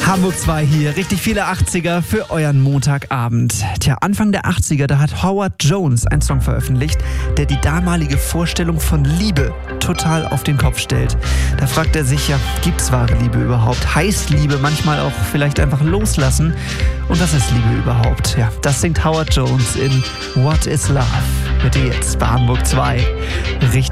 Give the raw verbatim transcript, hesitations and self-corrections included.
Hamburg zwei hier, richtig viele achtziger für euren Montagabend. Tja, Anfang der achtziger, da hat Howard Jones einen Song veröffentlicht, der die damalige Vorstellung von Liebe total auf den Kopf stellt. Da fragt er sich ja, gibt's wahre Liebe überhaupt? Heißt Liebe manchmal auch vielleicht einfach loslassen? Und was ist Liebe überhaupt? Ja, das singt Howard Jones in What is Love? Bitte jetzt bei Hamburg zwei. Richtig